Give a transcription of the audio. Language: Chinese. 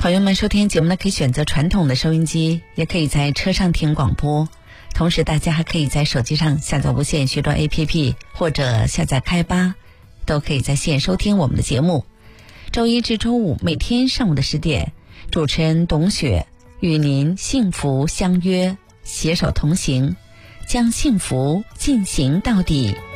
朋友们收听节目呢，可以选择传统的收音机，也可以在车上听广播。同时大家还可以在手机上下载无线学段 APP 或者下载开吧，都可以在线收听我们的节目。周一至周五每天上午的10点，主持人董雪与您幸福相约，携手同行，将幸福进行到底。